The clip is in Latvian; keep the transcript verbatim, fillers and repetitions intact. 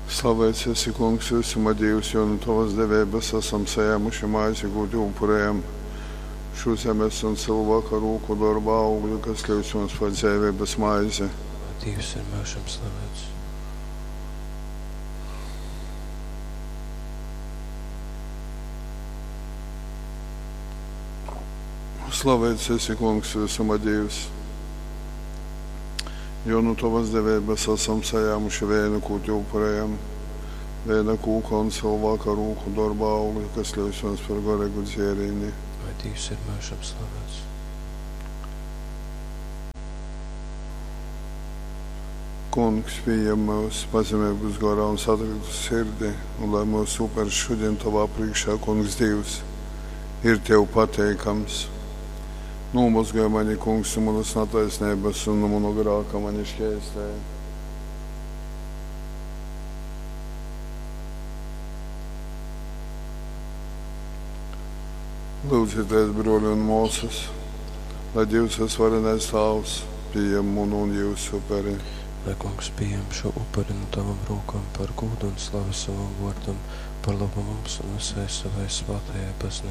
Slavēts esi, Kungs, visuma Dievs, jo no Tavas devības esam saņēmuši maizi gūti upurējam. Šo zemes un cilvēka rūku darba augļu, kas ļaus mums par dzīvības maizi. Dievs ir mūžam slavēts. Slavēts esi, Kungs, visuma Dievs, jo no Tavas devības esam saņēmuši vienu kūti upurējam, viena kūka un cilvēka rūku darba augļu, kas ļaus mums par garīgu dzērieni. Vai Dievs ir mūžam slavēts. Kungs, pieņem mūsu pazemības garā un sadragtu sirdi, un lai mūsu upurs šodien Tavā priekšā, Kungs Dievs, ir Tev pateikams. Nomazgāj mani, Kungs, un manas netaisnības un no manu grāka mani šķēstē. Lūdzieties, broļi un mūsas, lai Dievs visvarenais Tēvs pieņem manu un jūsu upuri. Lai Kungs pieņem šo upuri no Tavam rokām par godu un slavu savam vārdam, par labu mums un visai savai svētajai baznīcai.